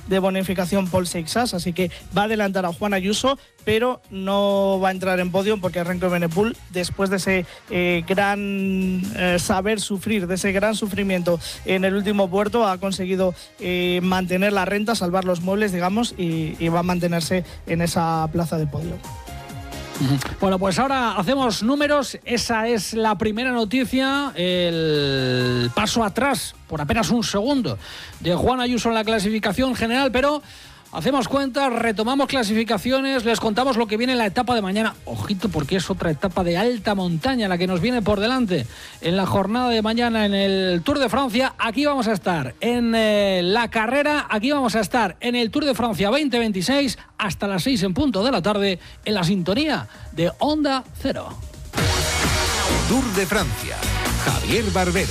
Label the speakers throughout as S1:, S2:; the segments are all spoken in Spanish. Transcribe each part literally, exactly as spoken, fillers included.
S1: de bonificación Paul Seixas, así que va a adelantar a Juan Ayuso, pero no va a entrar en podio porque Renko Evenepoel, después de ese eh, gran eh, saber sufrir, de ese gran sufrimiento en el último puerto, ha conseguido eh, mantener la renta, salvar los muebles, digamos, y, y va a mantenerse en esa plaza de podio.
S2: Bueno, pues ahora hacemos números. Esa es la primera noticia, el paso atrás por apenas un segundo de Juan Ayuso en la clasificación general, pero hacemos cuentas, retomamos clasificaciones, les contamos lo que viene en la etapa de mañana. Ojito, porque es otra etapa de alta montaña la que nos viene por delante en la jornada de mañana en el Tour de Francia. Aquí vamos a estar en eh, la carrera, aquí vamos a estar en el Tour de Francia veinte veintiséis hasta las seis en punto de la tarde en la sintonía de Onda Cero.
S3: Tour de Francia, Javier Barbero.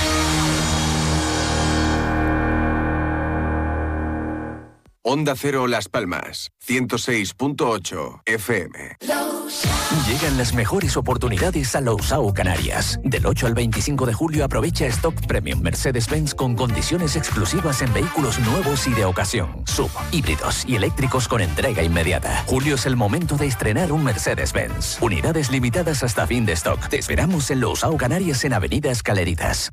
S4: Onda Cero Las Palmas, ciento seis punto ocho F M.
S5: Llegan las mejores oportunidades a Lousao Canarias. Del ocho al veinticinco de julio aprovecha Stock Premium Mercedes-Benz con condiciones exclusivas en vehículos nuevos y de ocasión, sub, híbridos y eléctricos con entrega inmediata. Julio es el momento de estrenar un Mercedes-Benz. Unidades limitadas hasta fin de stock. Te esperamos en Lousao Canarias en Avenida Escaleritas.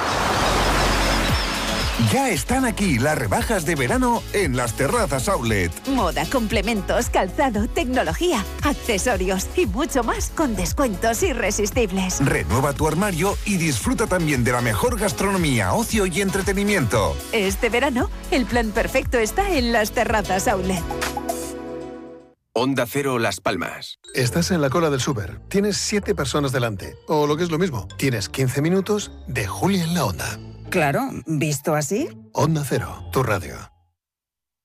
S3: Ya están aquí las rebajas de verano en las Terrazas Outlet.
S6: Moda, complementos, calzado, tecnología, accesorios y mucho más con descuentos irresistibles.
S3: Renueva tu armario y disfruta también de la mejor gastronomía, ocio y entretenimiento.
S6: Este verano, el plan perfecto está en las Terrazas Outlet.
S4: Onda Cero Las Palmas.
S7: Estás en la cola del súper, tienes siete personas delante, o lo que es lo mismo, tienes quince minutos de Julia en la Onda.
S8: Claro, visto así.
S7: Onda Cero, tu radio.